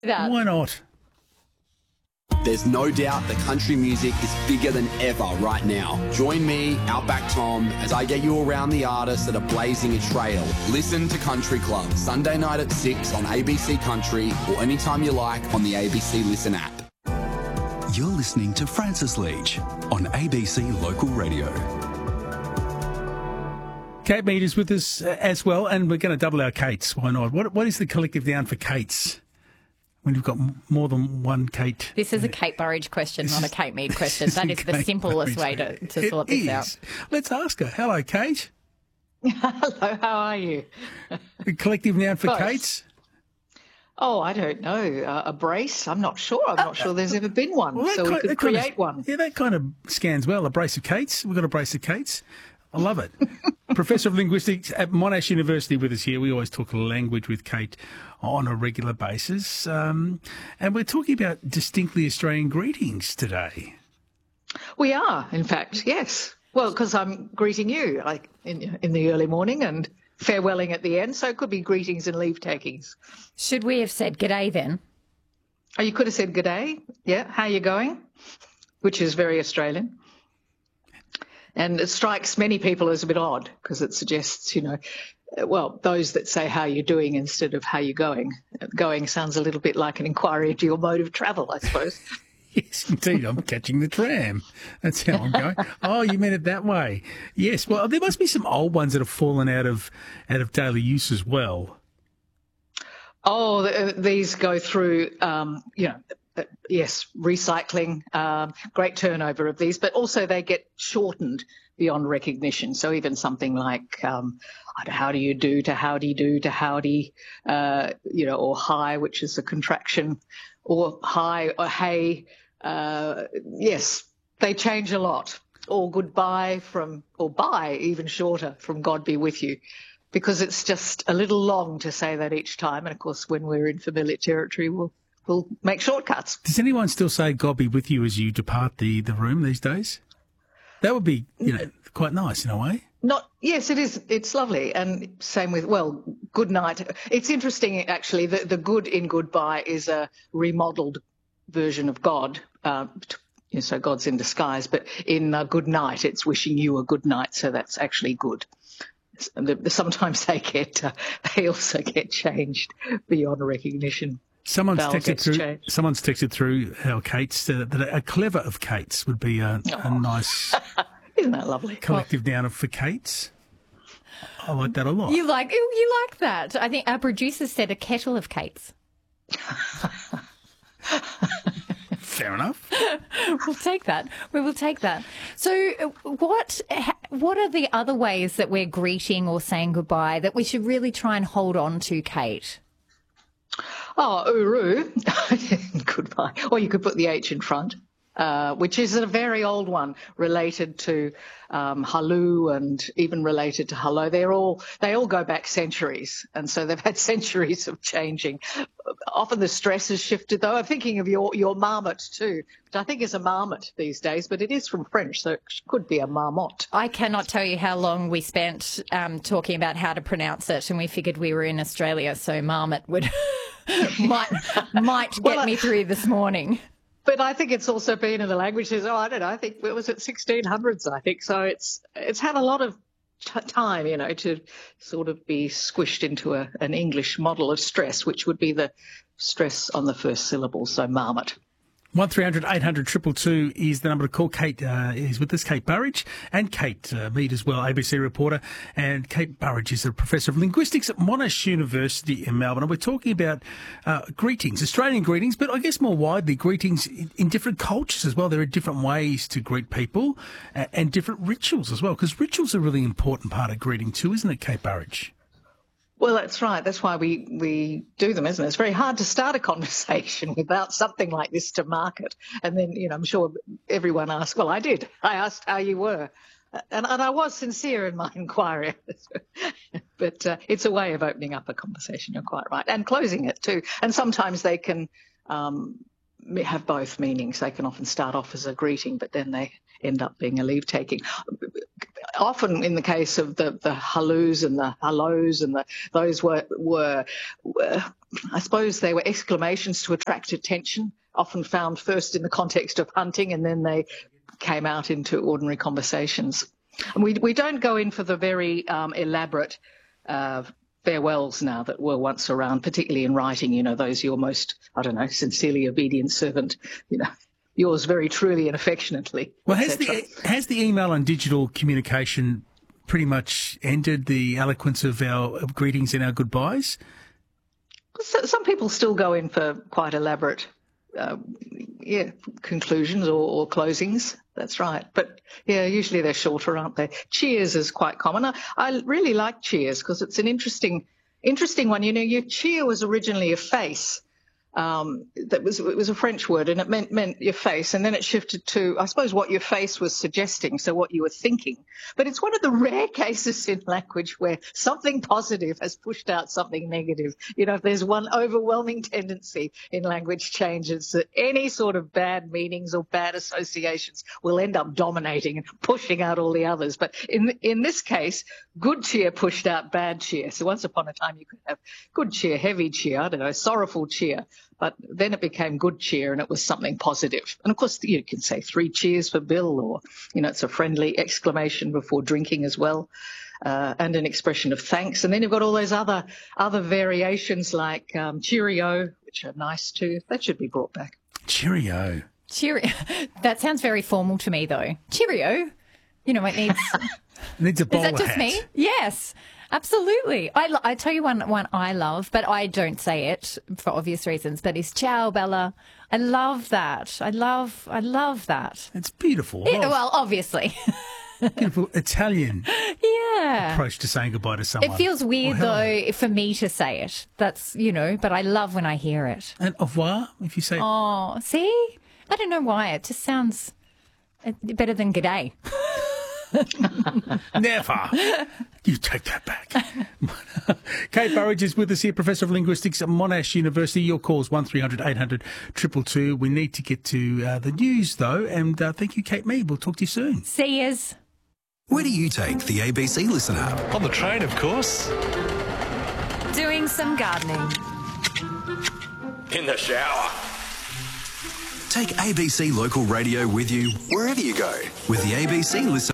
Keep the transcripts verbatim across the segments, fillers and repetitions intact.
That. Why not? There's no doubt that country music is bigger than ever right now. Join me, Outback Tom, as I get you around the artists that are blazing a trail. Listen to Country Club, Sunday night at six on A B C Country or anytime you like on the A B C Listen app. You're listening to Francis Leach on A B C Local Radio. Kate Mead is with us uh, as well, and we're going to double our Kates. Why not? What What is the collective noun for Kates? When you've got m- more than one Kate. This is a Kate Burridge question, not a Kate Mead question. That is the Kate simplest Burridge. way to, to It sort this is. out. Let's ask her. Hello, Kate. Hello, how are you? The collective noun for Both. Kates? Oh, I don't know. Uh, a brace? I'm not sure. I'm not sure there's ever been one. Well, that so we kind- could that kind create of, one. Yeah, that kind of scans well. A brace of Kates. We've got a brace of Kates. I love it. Professor of Linguistics at Monash University with us here. We always talk language with Kate on a regular basis. Um, and we're talking about distinctly Australian greetings today. We are, in fact, yes. Well, because I'm greeting you like in, in the early morning and farewelling at the end, so it could be greetings and leave-takings. Should we have said g'day then? Oh, you could have said g'day. Yeah, how you going? Which is very Australian. And it strikes many people as a bit odd because it suggests, you know, well, those that say how you're doing instead of how you're going. Going sounds a little bit like an inquiry into your mode of travel, I suppose. Yes, indeed. I'm catching the tram. That's how I'm going. Oh, you meant it that way. Yes. Well, there must be some old ones that have fallen out of out of daily use as well. Oh, th- these go through, um, you know, uh, yes, recycling, um, great turnover of these, but also they get shortened beyond recognition. So even something like um, how do you do to howdy do to howdy, uh, you know, or hi, which is a contraction, or hi or hey. Uh, yes, they change a lot. Or goodbye from, or bye, even shorter, from God be with you. Because it's just a little long to say that each time. And, of course, when we're in familiar territory, we'll we'll make shortcuts. Does anyone still say God be with you as you depart the, the room these days? That would be, you know, quite nice in a way. Not yes, it is. It's lovely. And same with, well, good night. It's interesting, actually, that the good in goodbye is a remodeled version of God. Uh, so God's in disguise. But in uh, good night, it's wishing you a good night. So that's actually good. Sometimes they get, uh, they also get changed beyond recognition. Someone's Vowel texted gets through. changed. Someone's texted through how Kate's uh, that a clever of Kate's would be a, a Oh. nice Isn't that lovely? collective noun for Kate's. I like that a lot. You like you like that. I think our producer said a kettle of Kates. Fair enough. We'll take that. We will take that. So uh, what ha- what are the other ways that we're greeting or saying goodbye that we should really try and hold on to, Kate? Oh, uru. Goodbye. Or you could put the H in front, uh, which is a very old one related to um, halu and even related to hello. They're all, they all go back centuries. And so they've had centuries of changing. Often the stress has shifted, though. I'm thinking of your, your marmot too, which I think is a marmot these days, but it is from French, so it could be a marmotte. I cannot tell you how long we spent um, talking about how to pronounce it, and we figured we were in Australia, so marmot would might might get Well, I- me through this morning. But I think it's also been in the languages. Oh, I don't know. I think it was at sixteen hundreds. I think so. It's it's had a lot of t- time, you know, to sort of be squished into a, an English model of stress, which would be the stress on the first syllable. So marmot. One three hundred eight hundred two two two is the number to call. Kate uh, is with us, Kate Burridge, and Kate uh, Mead as well, A B C reporter. And Kate Burridge is a professor of linguistics at Monash University in Melbourne. And we're talking about uh, greetings, Australian greetings, but I guess more widely, greetings in, in different cultures as well. There are different ways to greet people uh, and different rituals as well, because rituals are a really important part of greeting too, isn't it, Kate Burridge? Well, that's right. That's why we, we do them, isn't it? It's very hard to start a conversation without something like this to market. And then, you know, I'm sure everyone asked, well, I did. I asked how you were. And, and I was sincere in my inquiry. But uh, it's a way of opening up a conversation, you're quite right. And closing it too. And sometimes they can um, have both meanings. They can often start off as a greeting, but then they end up being a leave-taking. often in the case of the, the hallus and the hellos and the, those were, were, were, I suppose they were exclamations to attract attention, often found first in the context of hunting and then they came out into ordinary conversations. And we, we don't go in for the very um, elaborate uh, farewells now that were once around, particularly in writing, you know, those your most, I don't know, sincerely obedient servant, you know, yours very truly and affectionately. Well, has the, has the email and digital communication pretty much ended the eloquence of our of greetings and our goodbyes? So, some people still go in for quite elaborate uh, yeah, conclusions or, or closings. That's right. But, yeah, usually they're shorter, aren't they? Cheers is quite common. I, I really like cheers because it's an interesting interesting one. You know, your cheer was originally a face. Um, that was it was a French word, and it meant meant your face, and then it shifted to, I suppose, what your face was suggesting, so what you were thinking. But it's one of the rare cases in language where something positive has pushed out something negative. You know, if there's one overwhelming tendency in language changes, that any sort of bad meanings or bad associations will end up dominating and pushing out all the others. But in in this case, good cheer pushed out bad cheer. So once upon a time, you could have good cheer, heavy cheer, I don't know, sorrowful cheer. But then it became good cheer and it was something positive. And, of course, you can say three cheers for Bill, or, you know, it's a friendly exclamation before drinking as well, uh, and an expression of thanks. And then you've got all those other other variations like um, cheerio, which are nice too. That should be brought back. Cheerio. Cheerio. That sounds very formal to me, though. Cheerio. You know, it needs... It needs a bowler hat. Is that just hat. me? Yes. Absolutely. I, I tell you one one I love, but I don't say it for obvious reasons, but it's ciao, Bella. I love that. I love I love that. It's beautiful. It, well, obviously. Beautiful Italian yeah. approach to saying goodbye to someone. It feels weird, Well, though, for me to say it. That's, you know, but I love when I hear it. And au revoir, if you say it. Oh, see? I don't know why. It just sounds better than g'day. Never. You take that back. Kate Burridge is with us here, Professor of Linguistics at Monash University. Your calls one three hundred eight hundred two two two. We need to get to uh, the news, though, and uh, thank you, Kate Mead. We'll talk to you soon. See yous. Where do you take the A B C Listen app? On the train, of course. Doing some gardening. In the shower. Take A B C Local Radio with you wherever you go with the A B C Listen.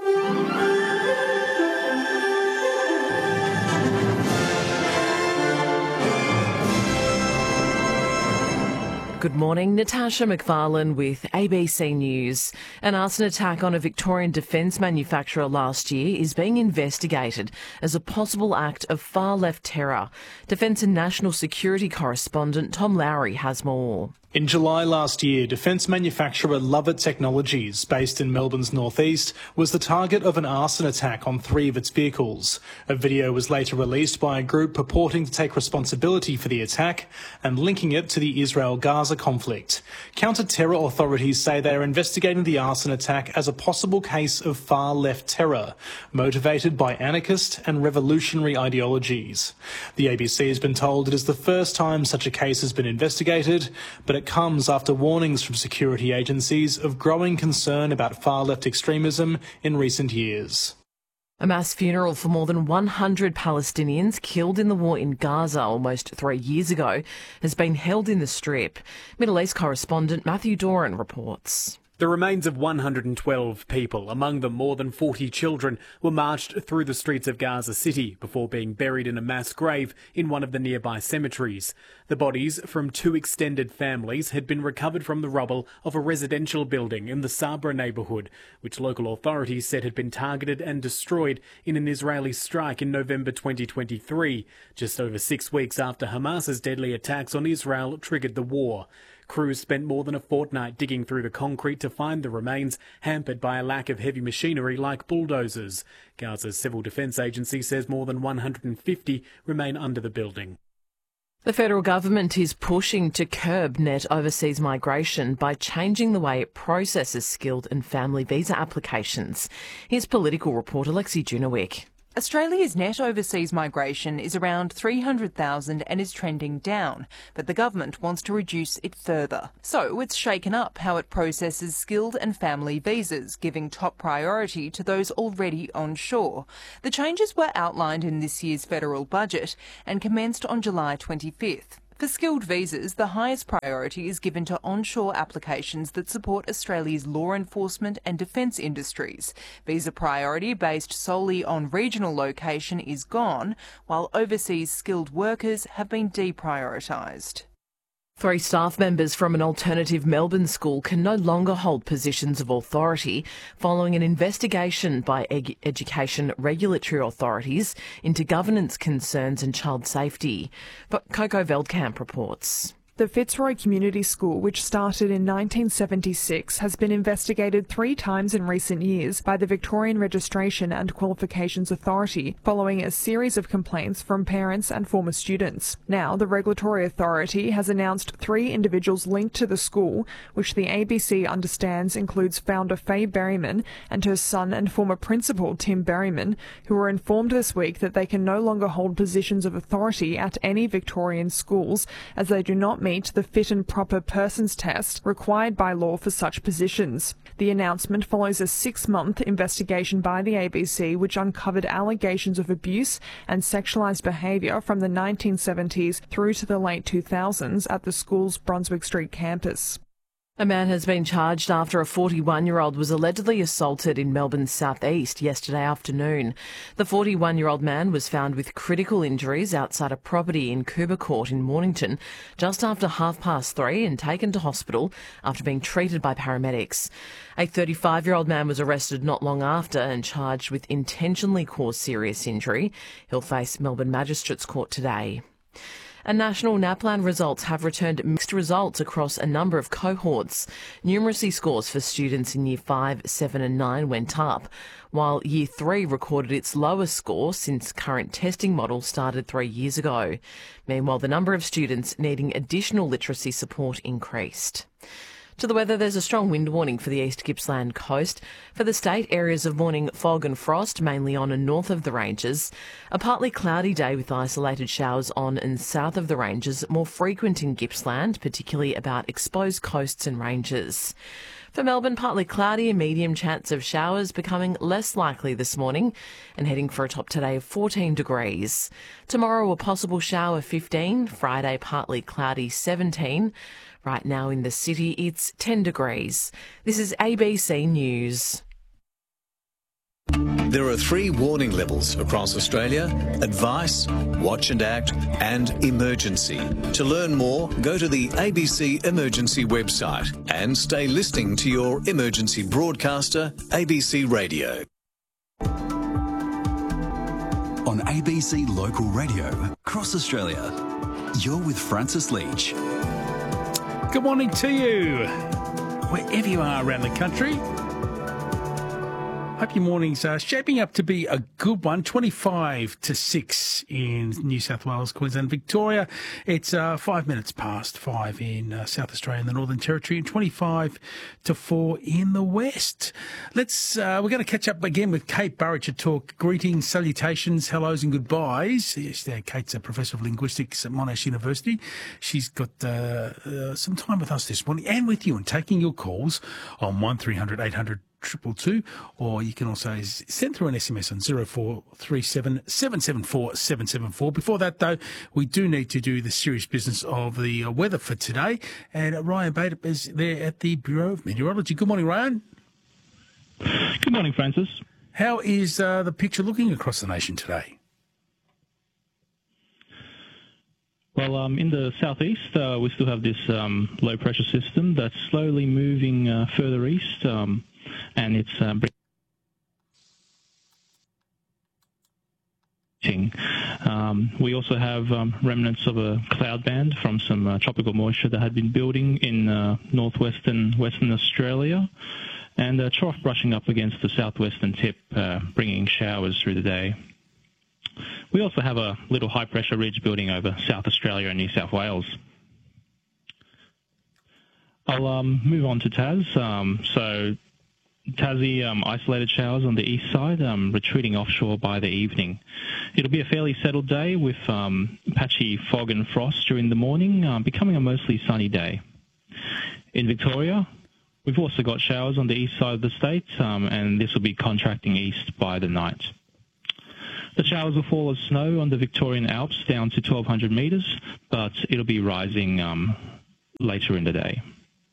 Good morning, Natasha McFarlane with A B C News. An arson attack on a Victorian defence manufacturer last year is being investigated as a possible act of far-left terror. Defence and National Security correspondent Tom Lowry has more. In July last year, defence manufacturer Lovett Technologies, based in Melbourne's northeast, was the target of an arson attack on three of its vehicles. A video was later released by a group purporting to take responsibility for the attack and linking it to the Israel-Gaza conflict. Counter-terror authorities say they are investigating the arson attack as a possible case of far-left terror, motivated by anarchist and revolutionary ideologies. The A B C has been told it is the first time such a case has been investigated, but it comes after warnings from security agencies of growing concern about far-left extremism in recent years. A mass funeral for more than one hundred Palestinians killed in the war in Gaza almost three years ago has been held in the Strip. Middle East correspondent Matthew Doran reports. The remains of one hundred twelve people, among them more than forty children, were marched through the streets of Gaza City before being buried in a mass grave in one of the nearby cemeteries. The bodies from two extended families had been recovered from the rubble of a residential building in the Sabra neighbourhood, which local authorities said had been targeted and destroyed in an Israeli strike in November twenty twenty-three, just over six weeks after Hamas's deadly attacks on Israel triggered the war. Crews spent more than a fortnight digging through the concrete to find the remains, hampered by a lack of heavy machinery like bulldozers. Gaza's Civil Defence Agency says more than one hundred fifty remain under the building. The federal government is pushing to curb net overseas migration by changing the way it processes skilled and family visa applications. Here's political reporter Lexi Junowick. Australia's net overseas migration is around three hundred thousand and is trending down, but the government wants to reduce it further. So it's shaken up how it processes skilled and family visas, giving top priority to those already onshore. The changes were outlined in this year's federal budget and commenced on July twenty-fifth. For skilled visas, the highest priority is given to onshore applications that support Australia's law enforcement and defence industries. Visa priority based solely on regional location is gone, while overseas skilled workers have been deprioritised. Three staff members from an alternative Melbourne school can no longer hold positions of authority following an investigation by ed- education regulatory authorities into governance concerns and child safety. But Coco Veldkamp reports. The Fitzroy Community School, which started in nineteen seventy-six, has been investigated three times in recent years by the Victorian Registration and Qualifications Authority, following a series of complaints from parents and former students. Now, the regulatory authority has announced three individuals linked to the school, which the A B C understands includes founder Faye Berryman and her son and former principal Tim Berryman, who were informed this week that they can no longer hold positions of authority at any Victorian schools, as they do not meet the fit and proper persons test required by law for such positions. The announcement follows a six-month investigation by the A B C which uncovered allegations of abuse and sexualised behaviour from the nineteen seventies through to the late two thousands at the school's Brunswick Street campus. A man has been charged after a forty-one-year-old was allegedly assaulted in Melbourne's southeast yesterday afternoon. The forty-one-year-old man was found with critical injuries outside a property in Coober Court in Mornington just after half past three and taken to hospital after being treated by paramedics. A thirty-five-year-old man was arrested not long after and charged with intentionally caused serious injury. He'll face Melbourne Magistrates Court today. And national NAPLAN results have returned mixed results across a number of cohorts. Numeracy scores for students in Year five, seven and nine went up, while Year three recorded its lowest score since current testing model started three years ago. Meanwhile, the number of students needing additional literacy support increased. To the weather, there's a strong wind warning for the East Gippsland coast. For the state, areas of morning fog and frost, mainly on and north of the ranges. A partly cloudy day with isolated showers on and south of the ranges, more frequent in Gippsland, particularly about exposed coasts and ranges. For Melbourne, partly cloudy and medium chance of showers, becoming less likely this morning and heading for a top today of fourteen degrees. Tomorrow, a possible shower fifteen, Friday partly cloudy seventeen. Right now in the city, it's ten degrees. This is A B C News. There are three warning levels across Australia: advice, watch and act, and emergency. To learn more, go to the A B C Emergency website and stay listening to your emergency broadcaster, A B C Radio. On A B C Local Radio, across Australia, you're with Francis Leach. Good morning to you, wherever you are around the country. Hope your morning's uh, shaping up to be a good one. twenty-five to six in New South Wales, Queensland, Victoria. It's uh, five minutes past five in uh, South Australia and the Northern Territory, and twenty-five to four in the West. Let's. Uh, we're going to catch up again with Kate Burridge to talk greetings, salutations, hellos, and goodbyes. Yes, uh, Kate's a professor of linguistics at Monash University. She's got uh, uh, some time with us this morning and with you and taking your calls on one three hundred eight hundred. Triple two, or you can also send through an S M S on zero four three seven seven seven four seven seven four. Before that, though, we do need to do the serious business of the uh, weather for today. And Ryan Bader is there at the Bureau of Meteorology. Good morning, Ryan. Good morning, Francis. How is uh, the picture looking across the nation today? Well, um, in the southeast, uh, we still have this um, low-pressure system that's slowly moving uh, further east. Um, and it's uh, um, we also have um, remnants of a cloud band from some uh, tropical moisture that had been building in uh, northwestern Western Australia, and a trough brushing up against the southwestern tip, uh, bringing showers through the day. We also have a little high-pressure ridge building over South Australia and New South Wales. I'll um, move on to Taz. Um, so Tassie, um, isolated showers on the east side, um, retreating offshore by the evening. It'll be a fairly settled day with um, patchy fog and frost during the morning, um, becoming a mostly sunny day. In Victoria, we've also got showers on the east side of the state, um, and this will be contracting east by the night. The showers will fall as snow on the Victorian Alps down to twelve hundred metres, but it'll be rising um, later in the day.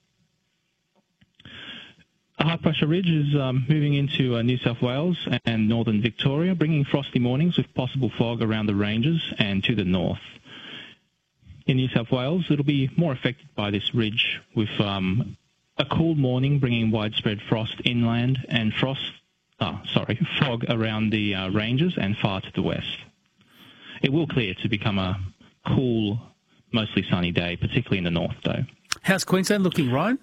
A high-pressure ridge is um, moving into uh, New South Wales and northern Victoria, bringing frosty mornings with possible fog around the ranges and to the north. In New South Wales, it'll be more affected by this ridge, with um, a cool morning bringing widespread frost inland and frost, oh, sorry, fog around the uh, ranges and far to the west. It will clear to become a cool, mostly sunny day, particularly in the north, though. How's Queensland looking, Ryan?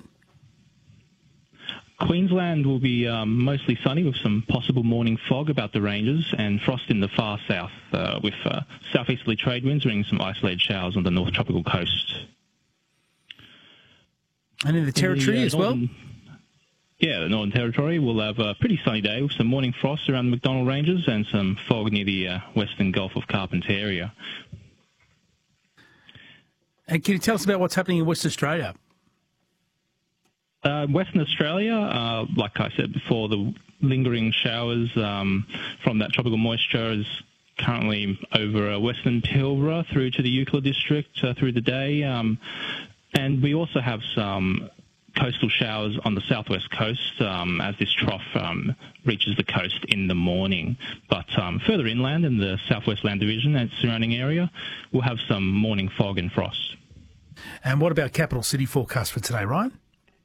Queensland will be um, mostly sunny with some possible morning fog about the ranges and frost in the far south, uh, with uh, southeasterly trade winds bringing some isolated showers on the north tropical coast. And in the Territory in the, uh, as well? Northern, yeah, the Northern Territory will have a pretty sunny day with some morning frost around the Macdonnell Ranges and some fog near the uh, western Gulf of Carpentaria. And can you tell us about what's happening in Western Australia? Uh, Western Australia, uh, like I said before, the lingering showers um, from that tropical moisture is currently over uh, Western Pilbara through to the Euclid district uh, through the day. Um, and we also have some coastal showers on the southwest coast um, as this trough um, reaches the coast in the morning. But um, further inland in the southwest land division and surrounding area, we'll have some morning fog and frost. And what about capital city forecast for today, Ryan?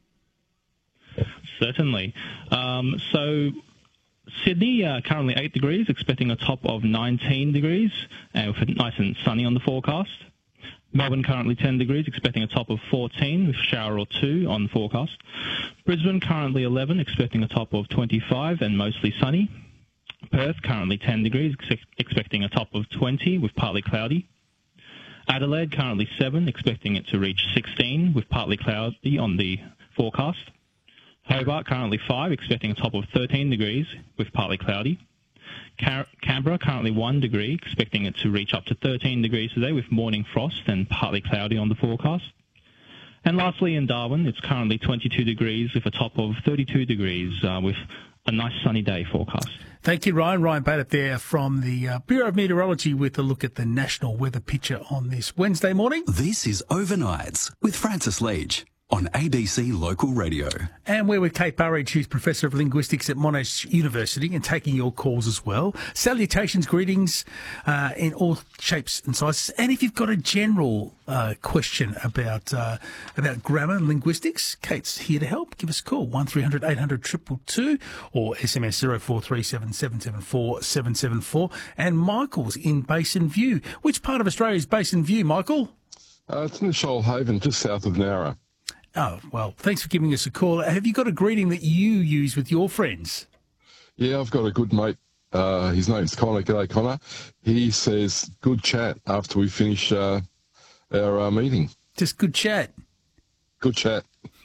Certainly. Um, so Sydney, uh, currently eight degrees, expecting a top of nineteen degrees, and with nice and sunny on the forecast. Melbourne currently ten degrees, expecting a top of fourteen, with a shower or two on the forecast. Brisbane currently eleven, expecting a top of twenty-five and mostly sunny. Perth currently ten degrees, ex- expecting a top of twenty with partly cloudy. Adelaide currently seven, expecting it to reach sixteen with partly cloudy on the forecast. Hobart currently five, expecting a top of thirteen degrees with partly cloudy. Car- Canberra currently one degree, expecting it to reach up to thirteen degrees today with morning frost and partly cloudy on the forecast. And lastly, in Darwin, it's currently twenty-two degrees with a top of thirty-two degrees uh, with a nice sunny day forecast. Thank you, Ryan. Ryan Bader there from the uh, Bureau of Meteorology with a look at the national weather picture on this Wednesday morning. This is Overnights with Francis Leach on A B C Local Radio. And we're with Kate Burridge, who's Professor of Linguistics at Monash University, and taking your calls as well. Salutations, greetings uh, in all shapes and sizes. And if you've got a general uh, question about uh, about grammar and linguistics, Kate's here to help. Give us a call, one three hundred eight hundred two two two, or S M S zero four three seven seven seven four seven seven four. And Michael's in Basin View. Which part of Australia is Basin View, Michael? Uh, it's in Shoalhaven, just south of Nowra. Oh, well, thanks for giving us a call. Have you got a greeting that you use with your friends? Yeah, I've got a good mate. Uh, his name's Connor. G'day, Connor. He says, good chat after we finish uh, our uh, meeting. Just good chat? Good chat.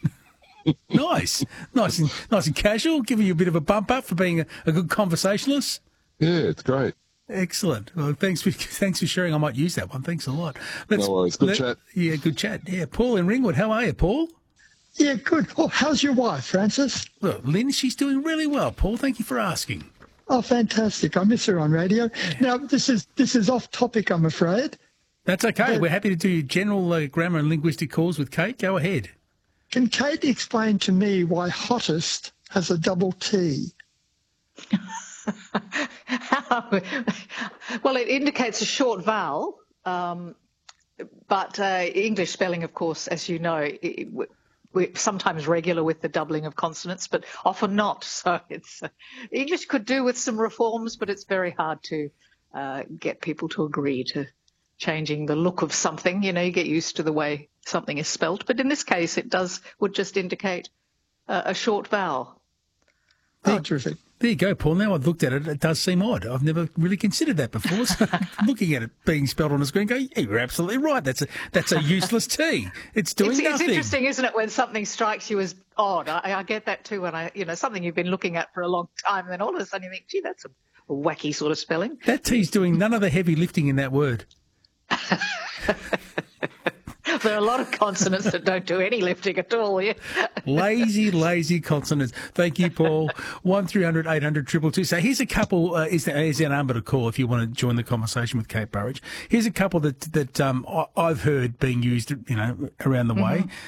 Nice. Nice and, nice and casual, giving you a bit of a bump up for being a, a good conversationalist. Yeah, it's great. Excellent. Well, thanks for thanks for sharing. I might use that one. Thanks a lot. Let's, no worries. Good let, chat. Yeah, good chat. Yeah, Paul in Ringwood. How are you, Paul? Yeah, good. Paul, how's your wife, Francis? Well, Lynn, she's doing really well, Paul. Thank you for asking. Oh, fantastic. I miss her on radio. Yeah. Now, this is this is off topic, I'm afraid. That's okay. But we're happy to do general uh, grammar and linguistic calls with Kate. Go ahead. Can Kate explain to me why hottest has a double T? Well, it indicates a short vowel, um, but uh, English spelling, of course, as you know, it, we're sometimes regular with the doubling of consonants, but often not. So it's uh, English could do with some reforms, but it's very hard to uh, get people to agree to changing the look of something. You know, you get used to the way something is spelt, but in this case, it does would just indicate uh, a short vowel. Oh, terrific. There you go, Paul. Now I've looked at it, it does seem odd. I've never really considered that before. So looking at it being spelled on the screen, go, yeah, you're absolutely right. That's a that's a useless T. It's doing it's, nothing. It's interesting, isn't it, when something strikes you as odd? I, I get that too when I, you know, something you've been looking at for a long time, and then all of a sudden you think, gee, that's a wacky sort of spelling. That T's doing none of the heavy lifting in that word. There are a lot of consonants that don't do any lifting at all. Yeah. Lazy, lazy consonants. Thank you, Paul. One three hundred eight hundred two two two. So here's a couple. Uh, is, is our number to call if you want to join the conversation with Kate Burridge. Here's a couple that that um, I- I've heard being used, you know, around the mm-hmm. way.